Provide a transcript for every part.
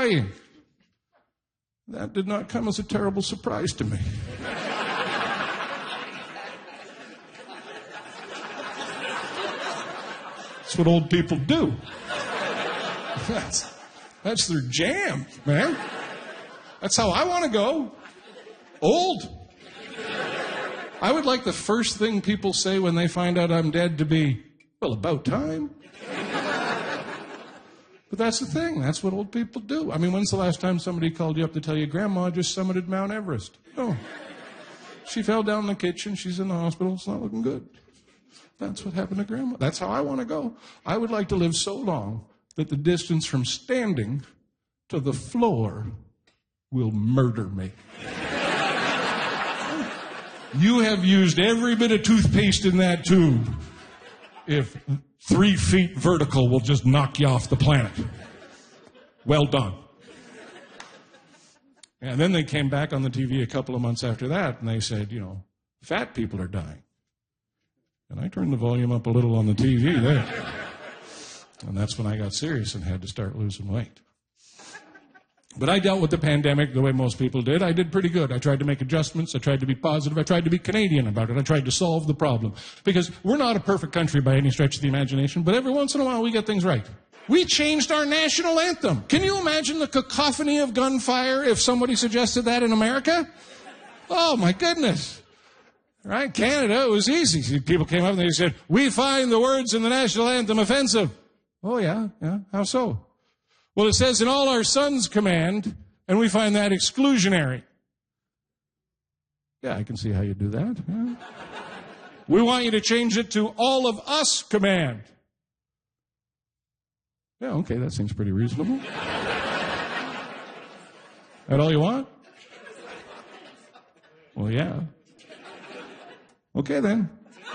dying. That did not come as a terrible surprise to me. That's what old people do. That's their jam, man. That's how I want to go. Old. I would like the first thing people say when they find out I'm dead to be, well, about time. But that's the thing. That's what old people do. I mean, when's the last time somebody called you up to tell you Grandma just summited Mount Everest? No. She fell down in the kitchen. She's in the hospital. It's not looking good. That's what happened to Grandma. That's how I want to go. I would like to live so long that the distance from standing to the floor will murder me. You have used every bit of toothpaste in that tube. If 3 feet vertical will just knock you off the planet. Well done. And then they came back on the TV a couple of months after that, and they said, you know, fat people are dying. And I turned the volume up a little on the TV there. And that's when I got serious and had to start losing weight. But I dealt with the pandemic the way most people did. I did pretty good. I tried to make adjustments. I tried to be positive. I tried to be Canadian about it. I tried to solve the problem. Because we're not a perfect country by any stretch of the imagination, but every once in a while we get things right. We changed our national anthem. Can you imagine the cacophony of gunfire if somebody suggested that in America? Oh, my goodness. Right? Canada, it was easy. People came up and they said, we find the words in the national anthem offensive. Oh, yeah? How so? Well, it says in all our sons command, and we find that exclusionary. Yeah, I can see how you do that. Yeah. We want you to change it to all of us command. Yeah, okay, that seems pretty reasonable. That all you want? Well, yeah. Okay, then.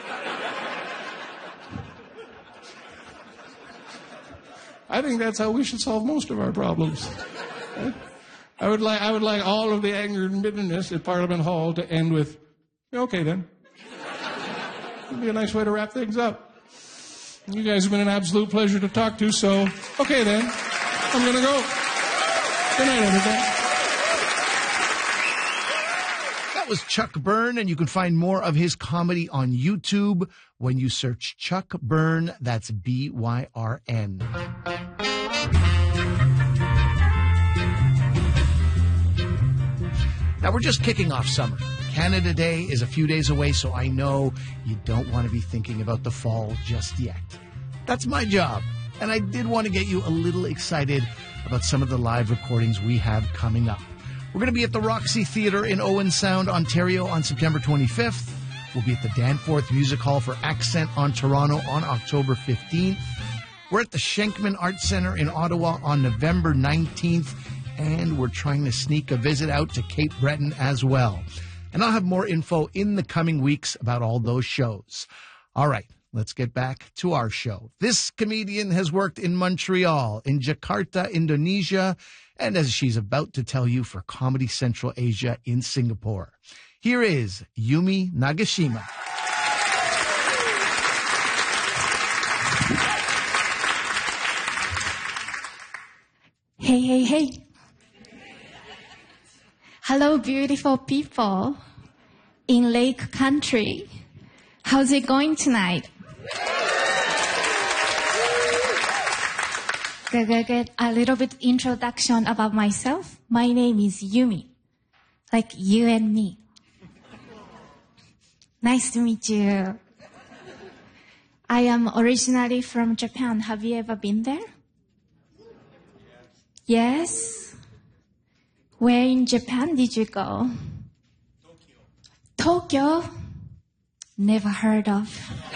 I think that's how we should solve most of our problems. I would like all of the anger and bitterness at Parliament Hall to end with, okay then. It'd be a nice way to wrap things up. You guys have been an absolute pleasure to talk to, so, okay then. I'm gonna go. Good night, everybody. That was Chuck Byrne, and you can find more of his comedy on YouTube when you search Chuck Byrne. That's B-Y-R-N. Now, we're just kicking off summer. Canada Day is a few days away, so I know you don't want to be thinking about the fall just yet. That's my job, and I did want to get you a little excited about some of the live recordings we have coming up. We're going to be at the Roxy Theatre in Owen Sound, Ontario on September 25th. We'll be at the Danforth Music Hall for Accent on Toronto on October 15th. We're at the Schenkman Arts Centre in Ottawa on November 19th. And we're trying to sneak a visit out to Cape Breton as well. And I'll have more info in the coming weeks about all those shows. All right, let's get back to our show. This comedian has worked in Montreal, in Jakarta, Indonesia, and as she's about to tell you, for Comedy Central Asia in Singapore. Here is Yumi Nagashima. Hey, hey, hey. Hello, beautiful people in Lake Country. How's it going tonight? Good. A little bit introduction about myself. My name is Yumi, like you and me. Nice to meet you. I am originally from Japan. Have you ever been there? Yes? Where in Japan did you go? Tokyo? Never heard of.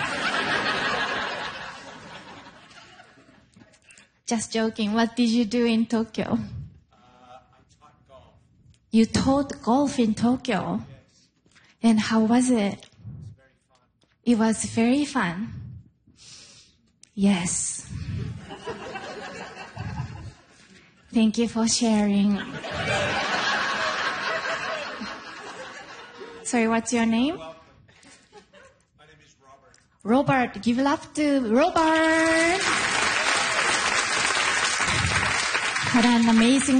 Just joking. What did you do in Tokyo? I taught golf. You taught golf in Tokyo? Yes. And how was it? It was very fun. It was very fun. Yes. Thank you for sharing. Sorry, what's your name? Welcome. My name is Robert. Robert. Give love to Robert. What an amazing